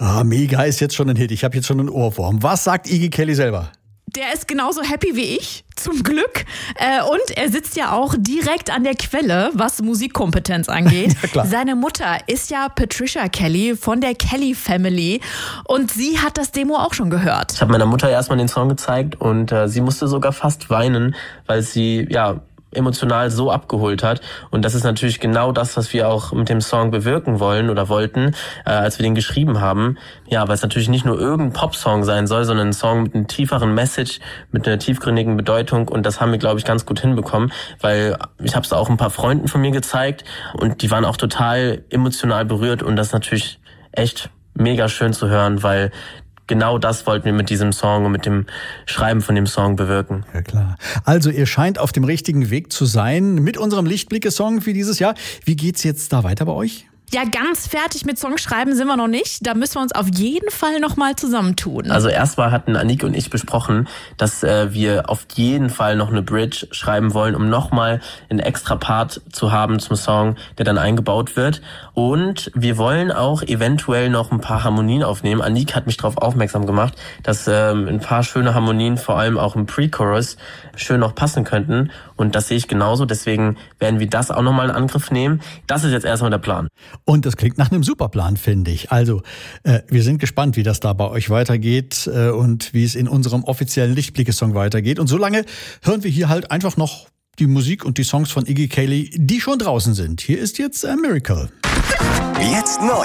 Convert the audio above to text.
Ah, mega ist jetzt schon ein Hit. Ich habe jetzt schon einen Ohrwurm. Was sagt Iggy Kelly selber? Der ist genauso happy wie ich, zum Glück. Und er sitzt ja auch direkt an der Quelle, was Musikkompetenz angeht. Ja, klar. Seine Mutter ist ja Patricia Kelly von der Kelly Family. Und sie hat das Demo auch schon gehört. Ich habe meiner Mutter erstmal den Song gezeigt und sie musste sogar fast weinen, weil sie, emotional so abgeholt hat. Und das ist natürlich genau das, was wir auch mit dem Song bewirken wollen oder wollten, als wir den geschrieben haben. Ja, weil es natürlich nicht nur irgendein Popsong sein soll, sondern ein Song mit einem tieferen Message, mit einer tiefgründigen Bedeutung. Und das haben wir, glaube ich, ganz gut hinbekommen, weil ich habe es auch ein paar Freunden von mir gezeigt und die waren auch total emotional berührt. Und das ist natürlich echt mega schön zu hören, weil genau das wollten wir mit diesem Song und mit dem Schreiben von dem Song bewirken. Ja, klar. Also ihr scheint auf dem richtigen Weg zu sein mit unserem Lichtblicke-Song für dieses Jahr. Wie geht's jetzt da weiter bei euch? Ja, ganz fertig mit Songschreiben sind wir noch nicht. Da müssen wir uns auf jeden Fall nochmal zusammentun. Also erstmal hatten Anik und ich besprochen, dass wir auf jeden Fall noch eine Bridge schreiben wollen, um nochmal einen extra Part zu haben zum Song, der dann eingebaut wird. Und wir wollen auch eventuell noch ein paar Harmonien aufnehmen. Anik hat mich darauf aufmerksam gemacht, dass ein paar schöne Harmonien, vor allem auch im Pre-Chorus, schön noch passen könnten. Und das sehe ich genauso. Deswegen werden wir das auch nochmal in Angriff nehmen. Das ist jetzt erstmal der Plan. Und das klingt nach einem Superplan, finde ich. Also, wir sind gespannt, wie das da bei euch weitergeht und wie es in unserem offiziellen Lichtblicke-Song weitergeht. Und solange hören wir hier halt einfach noch die Musik und die Songs von Iggy Kelly, die schon draußen sind. Hier ist jetzt A Miracle. Jetzt neu.